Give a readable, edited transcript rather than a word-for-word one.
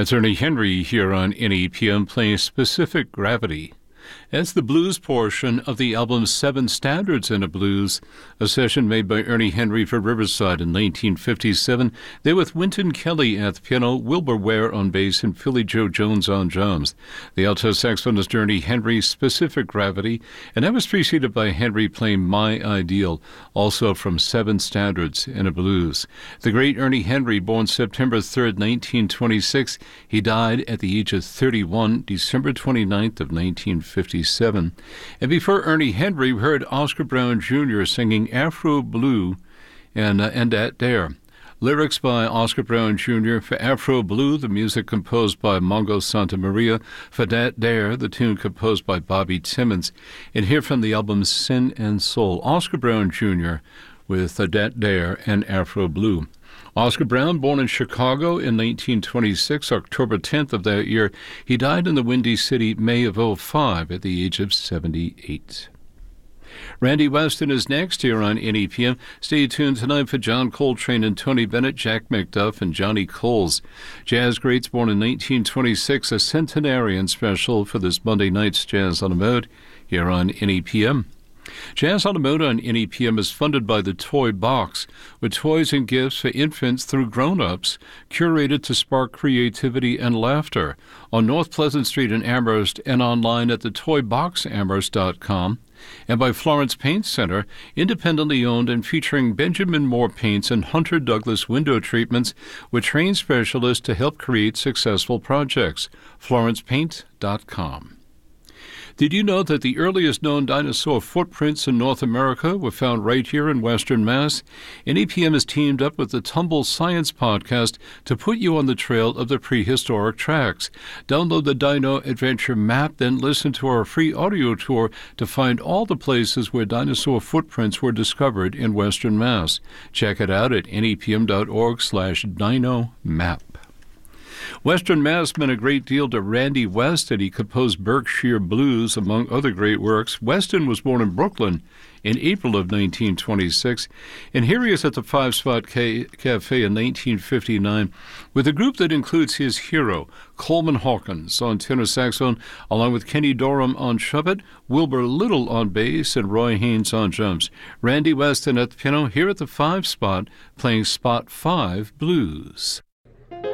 That's Ernie Henry here on NEPM playing Specific Gravity. That's the blues portion of the album Seven Standards in a Blues, a session made by Ernie Henry for Riverside in 1957. There with Wynton Kelly at the piano, Wilbur Ware on bass, and Philly Joe Jones on drums. The alto saxophonist Ernie Henry, Specific Gravity, and that was preceded by Henry playing My Ideal, also from Seven Standards in a Blues. The great Ernie Henry, born September 3rd, 1926, he died at the age of 31, December 29th of 1957. And before Ernie Henry, we heard Oscar Brown Jr. singing Afro Blue and That Dare. Lyrics by Oscar Brown Jr. For Afro Blue, the music composed by Mongo Santa Maria. For That Dare, the tune composed by Bobby Timmons. And here from the album Sin and Soul, Oscar Brown Jr. with That Dare and Afro Blue. Oscar Brown, born in Chicago in 1926, October 10th of that year. He died in the Windy City, May of 2005, at the age of 78. Randy Weston is next here on NEPM. Stay tuned tonight for John Coltrane and Tony Bennett, Jack McDuff, and Johnny Coles. Jazz greats born in 1926, a centenarian special for this Monday night's Jazz on the Mode here on NEPM. Jazz on the Mode on NEPM is funded by the Toy Box, with toys and gifts for infants through grown-ups, curated to spark creativity and laughter, on North Pleasant Street in Amherst and online at thetoyboxamherst.com, and by Florence Paint Center, independently owned and featuring Benjamin Moore paints and Hunter Douglas window treatments with trained specialists to help create successful projects. FlorencePaint.com. Did you know that the earliest known dinosaur footprints in North America were found right here in Western Mass? NEPM has teamed up with the Tumble Science Podcast to put you on the trail of the prehistoric tracks. Download the Dino Adventure map, then listen to our free audio tour to find all the places where dinosaur footprints were discovered in Western Mass. Check it out at nepm.org/dino-map. Western Mass meant a great deal to Randy West, and he composed Berkshire Blues, among other great works. Weston was born in Brooklyn in April of 1926, and here he is at the Five Spot Cafe in 1959 with a group that includes his hero, Coleman Hawkins, on tenor saxophone, along with Kenny Dorham on trumpet, Wilbur Little on bass, and Roy Haynes on drums. Randy Weston at the piano here at the Five Spot, playing Spot 5 Blues.